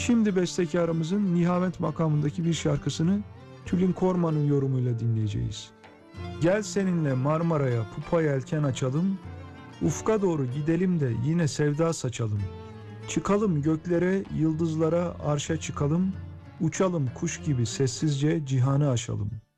Şimdi bestekarımızın Nihavet makamındaki bir şarkısını Tülin Korman'ın yorumuyla dinleyeceğiz. Gel seninle Marmara'ya pupa yelken açalım, ufka doğru gidelim de yine sevda saçalım. Çıkalım göklere, yıldızlara, arşa çıkalım, uçalım kuş gibi sessizce cihanı aşalım.